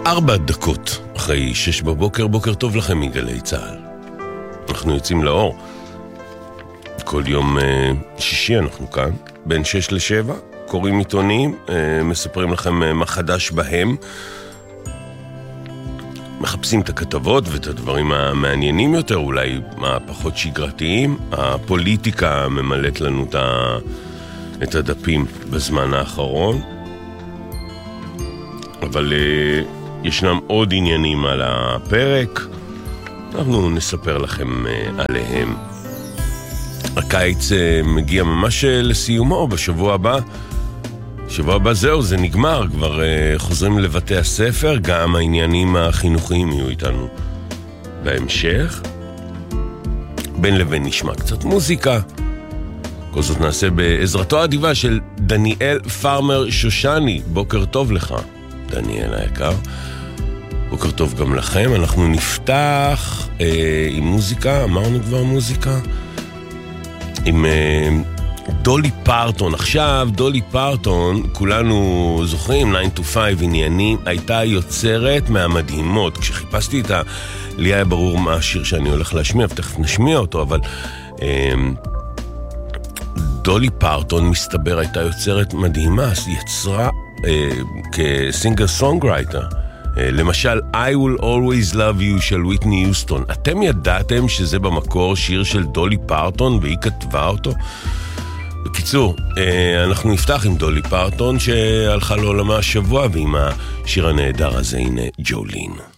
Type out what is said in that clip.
4 דקות אחרי 6 בבוקר, בוקר טוב לכם מגלי צהל. אנחנו יוצאים לאור. כל יום שישי אנחנו כאן, בין 6 ל-7, קוראים עיתונים, מספרים לכם מה חדש בהם, מחפשים את הכתבות ואת הדברים המעניינים יותר, אולי הפחות שגרתיים. הפוליטיקה ממלאת לנו את הדפים בזמן האחרון, אבל ישנם עוד עניינים על הפרק, אנחנו נספר לכם עליהם. הקיץ מגיע ממש לסיומו בשבוע הבא. שבוע הבא זהו, זה נגמר, כבר חוזרים לבתי הספר, גם העניינים החינוכיים יהיו איתנו בהמשך. בין לבין נשמע קצת מוזיקה. כל זאת נעשה בעזרתו האדיבה של דניאל פארמר שושני. בוקר טוב לך, דניאל היקר. בוקר טוב גם לכם. אנחנו נפתח עם מוזיקה, אמרנו כבר מוזיקה, עם דולי פרטון. עכשיו, דולי פרטון, כולנו זוכרים, 9 to 5 עניינים, הייתה יוצרת מהמדהימות. כשחיפשתי את לי היה ברור מה השיר שאני הולך להשמיע, ותכף נשמיע אותו, אבל דולי פרטון מסתבר הייתה יוצרת מדהימה, יצרה כסינגר סונגרייטר. למשל, I will always love you של ויטני יוסטון. אתם ידעתם שזה במקור שיר של דולי פרטון והיא כתבה אותו? בקיצור, אנחנו נפתח עם דולי פרטון שהלכה לעולמה השבוע, ועם השיר הנהדר הזה, הנה ג'ולין.